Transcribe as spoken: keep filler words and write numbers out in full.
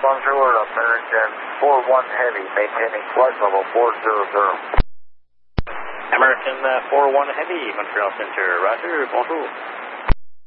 Bonjour, American four one Heavy, maintaining flight level four zero zero. American uh, four one Heavy, Montreal Center, roger, bonjour.